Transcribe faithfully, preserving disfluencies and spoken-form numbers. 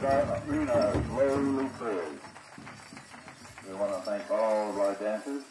arena slowly fills. We want to thank all of our dancers